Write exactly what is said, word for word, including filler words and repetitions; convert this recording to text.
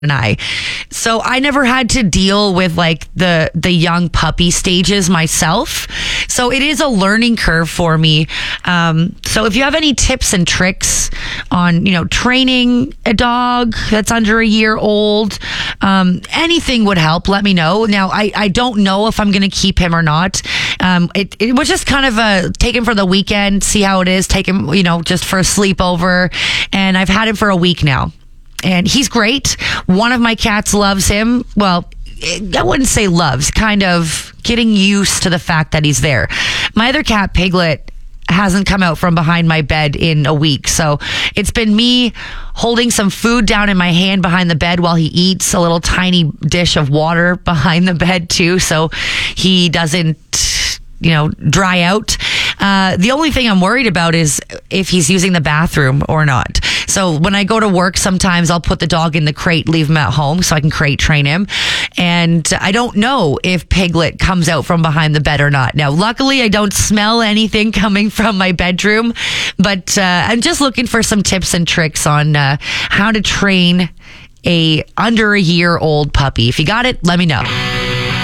and I. So I never had to deal with like the the young puppy stages myself. So it is a learning curve for me. Um, so if you have any tips and tricks on, you know, training a dog that's under a year old, um, anything would help. Let me know. Now, I, I don't know if I'm going to keep him or not. Um, it, it was just kind of a take him for the weekend, see how it is, take him, you know, just for a sleepover. And I've had him for a week now. And he's great. One of my cats loves him. Well, I wouldn't say loves, kind of getting used to the fact that he's there. My other cat, Piglet, hasn't come out from behind my bed in a week. So it's been me holding some food down in my hand behind the bed while he eats, a little tiny dish of water behind the bed too. So he doesn't, you know, dry out. Uh, the only thing I'm worried about is if he's using the bathroom or not. So when I go to work, sometimes I'll put the dog in the crate, leave him at home so I can crate train him. And I don't know if Piglet comes out from behind the bed or not. Now, luckily, I don't smell anything coming from my bedroom, but uh, I'm just looking for some tips and tricks on uh, how to train a under a year old puppy. If you got it, let me know.